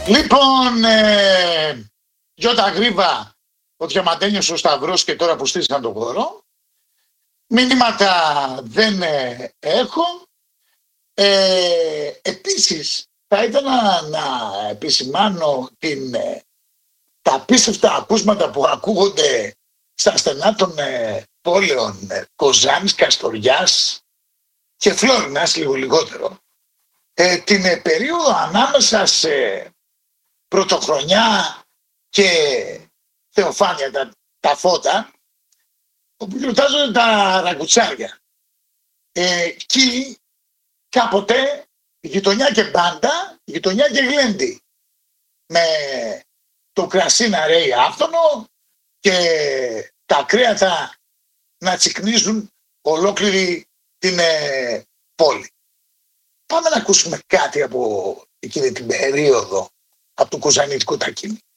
Λοιπόν, Γιώτα Γρήβα, ο Διαμαντένιος, ο Σταυρός και τώρα που στήσαν τον χώρο. Μηνύματα δεν έχω. Επίσης, θα ήθελα να επισημάνω τα απίστευτα ακούσματα που ακούγονται στα στενά των πόλεων Κοζάνης, Καστοριάς και Φλόρινας, λίγο λιγότερο. Την περίοδο ανάμεσα σε Πρωτοχρονιά και Θεοφάνεια, τα φώτα, όπου γιορτάζονται τα ραγκουτσάρια. Εκεί κάποτε γειτονιά και μπάντα, γειτονιά και γλέντι, με το κρασί να ρέει άφθονο και τα κρέατα να τσικνίζουν ολόκληρη την πόλη. Πάμε να ακούσουμε κάτι από εκείνη την περίοδο, από το κοζανιτικό τακίνι.